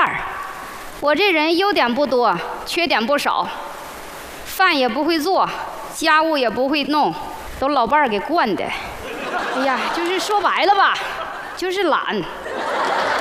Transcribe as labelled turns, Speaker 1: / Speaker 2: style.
Speaker 1: 儿。我这人优点不多，缺点不少，饭也不会做，家务也不会弄，都老伴儿给惯的。哎呀，就是说白了吧，就是懒。